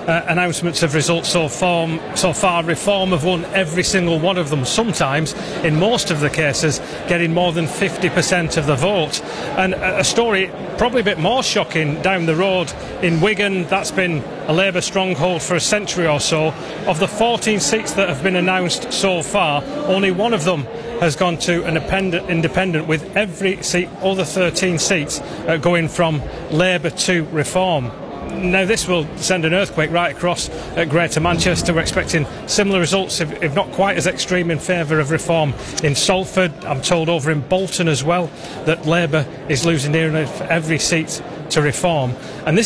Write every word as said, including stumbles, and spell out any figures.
uh, announcements of results so far, so far, Reform have won every single one of them, sometimes, in most of the cases, getting more than fifty percent of the vote. And a story probably a bit more shocking down the road in Wigan, that's been a Labour stronghold for a century or so. Of the fourteen seats that have been announced so far, only one of them has gone to an independent, with every seat, other thirteen seats, uh, going from Labour to Reform. Now this will send an earthquake right across uh, Greater Manchester. We're expecting similar results, if, if not quite as extreme, in favour of Reform in Salford. I'm told over in Bolton as well that Labour is losing nearly every seat to Reform. And this